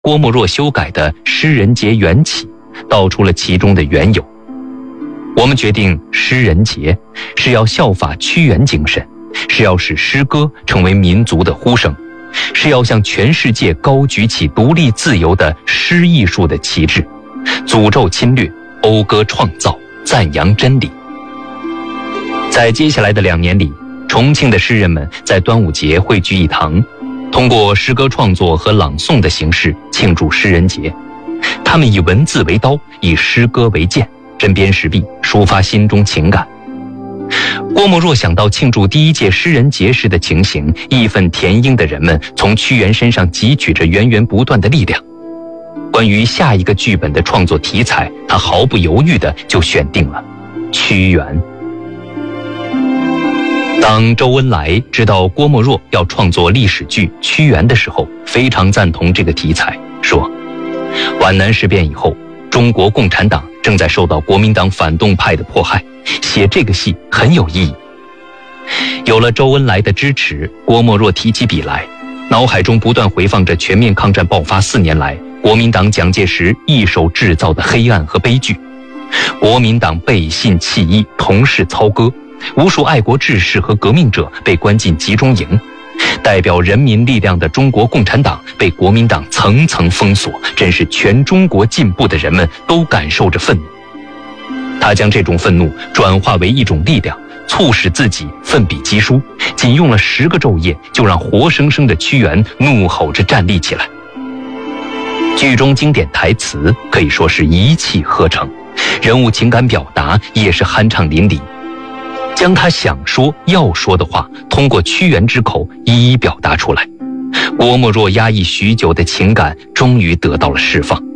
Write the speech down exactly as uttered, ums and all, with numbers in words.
郭沫若修改的《诗人节》缘起，道出了其中的缘由。我们决定诗人节是要效法屈原精神，是要使诗歌成为民族的呼声，是要向全世界高举起独立自由的诗艺术的旗帜，诅咒侵略，讴歌创造，赞扬真理。在接下来的两年里，重庆的诗人们在端午节汇聚一堂，通过诗歌创作和朗诵的形式庆祝诗人节。他们以文字为刀，以诗歌为剑，针砭时弊，抒发心中情感。郭沫若想到庆祝第一届诗人节时的情形，义愤填膺的人们从屈原身上汲取着源源不断的力量。关于下一个剧本的创作题材，他毫不犹豫地就选定了屈原。当周恩来知道郭沫若要创作历史剧《屈原》的时候，非常赞同这个题材，说皖南事变以后，中国共产党正在受到国民党反动派的迫害，写这个戏很有意义。有了周恩来的支持，郭沫若提起笔来，脑海中不断回放着全面抗战爆发四年来国民党蒋介石一手制造的黑暗和悲剧。国民党背信弃义，同室操戈，无数爱国志士和革命者被关进集中营，代表人民力量的中国共产党被国民党层层封锁，真是全中国进步的人们都感受着愤怒。他将这种愤怒转化为一种力量，促使自己奋笔疾书，仅用了十个昼夜，就让活生生的屈原怒吼着站立起来。剧中经典台词可以说是一气呵成，人物情感表达也是酣畅淋漓，将他想说要说的话通过屈原之口一一表达出来。郭沫若压抑许久的情感终于得到了释放。